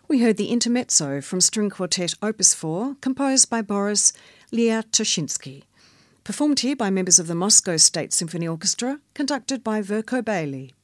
We heard the Intermezzo from String Quartet Opus 4, composed by Boris Liatoshinsky. Performed here by members of the Moscow State Symphony Orchestra, conducted by Verko Bailey.